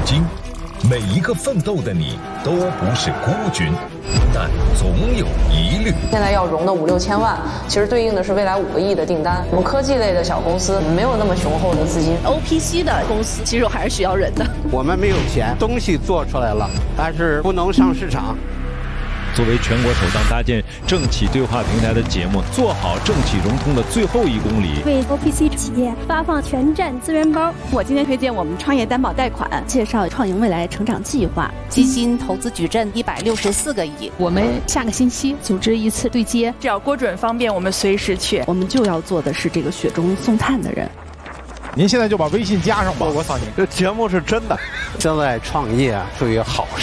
金。每一个奋斗的你都不是孤军，但总有疑虑。 现在要融的5、6千万，其实对应的是未来5个亿的订单。我们科技类的小公司没有那么雄厚的资金 ，OPC 的公司其实还是需要人的。 我们没有钱，东西做出来了，但是不能上市场。 作为全国首档搭建政企对话平台的节目，做好政企融通的最后1公里， 为 OPC 企业发放全站资源包。 我今天推荐我们创业担保贷款， 介绍创盈未来成长计划，基金投资矩阵164个亿。 我们下个星期组织一次对接， 只要郭准方便，我们随时去。 我们就要做的是这个雪中送炭的人。 您现在就把微信加上吧， 我扫您。这节目是真的。 现在创业属于好事。